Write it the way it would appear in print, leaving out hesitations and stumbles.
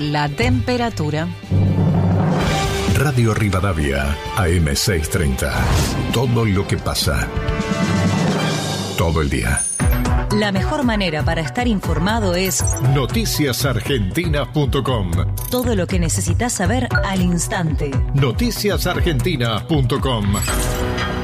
La temperatura. Radio Rivadavia, AM630. Todo lo que pasa. Todo el día. La mejor manera para estar informado es noticiasargentinas.com. todo lo que necesitas saber al instante. Noticiasargentinas.com.